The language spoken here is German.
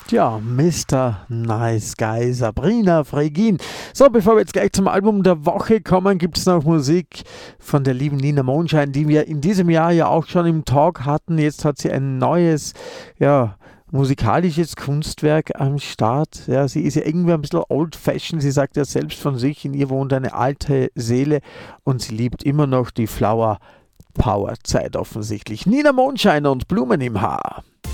Tja, Mr. Nice Guy, Sabrina Fregin. So, bevor wir jetzt gleich zum Album der Woche kommen, gibt es noch Musik von der lieben Nina Mondschein, die wir in diesem Jahr ja auch schon im Talk hatten. Jetzt hat sie ein neues, musikalisches Kunstwerk am Start. Ja, sie ist ja irgendwie ein bisschen old-fashioned. Sie sagt ja selbst von sich, in ihr wohnt eine alte Seele und sie liebt immer noch die Flower Power Zeit offensichtlich. Nina Mondschein und Blumen im Haar.